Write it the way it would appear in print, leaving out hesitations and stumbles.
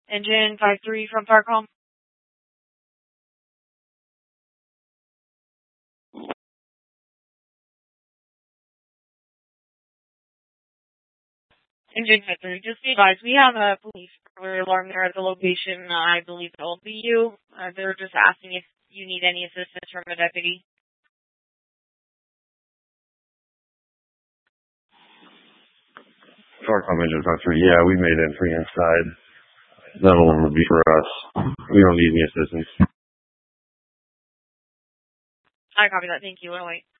Engine 5-3 from Parcom. Engine 5-3, just be advised, we have a police burglary alarm there at the location. I believe it will be you. They're just asking if you need any assistance from a deputy. Parcom Engine 5-3, yeah, we made entry inside. That alarm would be for us. We don't need any assistance. I copy that. Thank you. We'll wait.